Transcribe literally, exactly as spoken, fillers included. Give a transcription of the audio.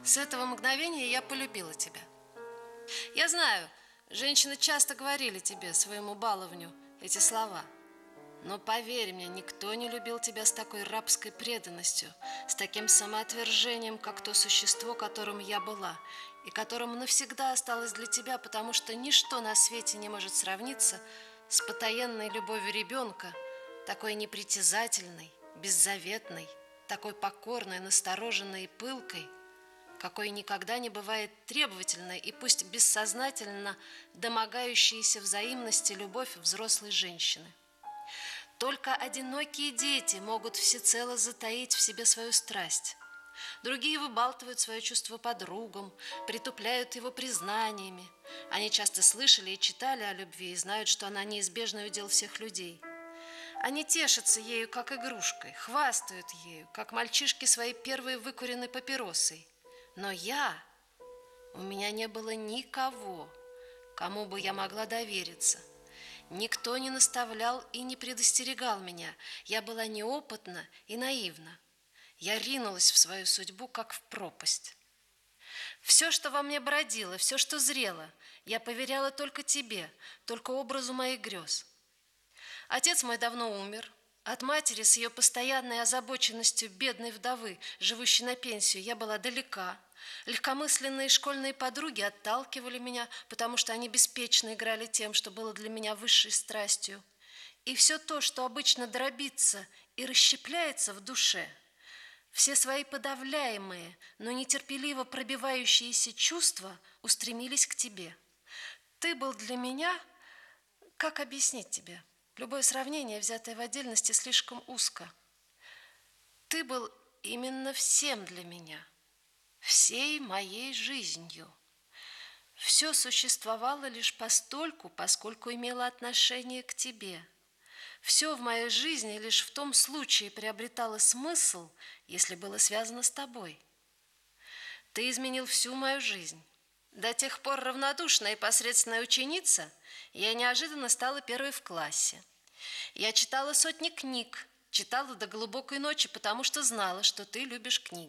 С этого мгновения я полюбила тебя. Я знаю, женщины часто говорили тебе, своему баловню, эти слова. Но поверь мне, никто не любил тебя с такой рабской преданностью, с таким самоотвержением, как то существо, которым я была, и которым навсегда осталось для тебя, потому что ничто на свете не может сравниться с потаенной любовью ребенка, такой непритязательной, беззаветной, такой покорной, настороженной и пылкой, какой никогда не бывает требовательной и пусть бессознательно домогающейся взаимности любовь взрослой женщины. Только одинокие дети могут всецело затаить в себе свою страсть. Другие выбалтывают свое чувство подругам, притупляют его признаниями. Они часто слышали и читали о любви и знают, что она неизбежный удел всех людей. Они тешатся ею, как игрушкой, хвастают ею, как мальчишки своей первой выкуренной папиросой. Но я, у меня не было никого, кому бы я могла довериться. Никто не наставлял и не предостерегал меня. Я была неопытна и наивна. Я ринулась в свою судьбу, как в пропасть. Все, что во мне бродило, все, что зрело, я поверяла только тебе, только образу моих грез. Отец мой давно умер. От матери с ее постоянной озабоченностью бедной вдовы, живущей на пенсию, я была далека. Легкомысленные школьные подруги отталкивали меня, потому что они беспечно играли тем, что было для меня высшей страстью. И все то, что обычно дробится и расщепляется в душе, все свои подавляемые, но нетерпеливо пробивающиеся чувства устремились к тебе. Ты был для меня, как объяснить тебе? Любое сравнение, взятое в отдельности, слишком узко. Ты был именно всем для меня, всей моей жизнью. Все существовало лишь постольку, поскольку имело отношение к тебе. Все в моей жизни лишь в том случае приобретало смысл, если было связано с тобой. Ты изменил всю мою жизнь. До тех пор равнодушная и посредственная ученица, я неожиданно стала первой в классе. Я читала сотни книг, читала до глубокой ночи, потому что знала, что ты любишь книги.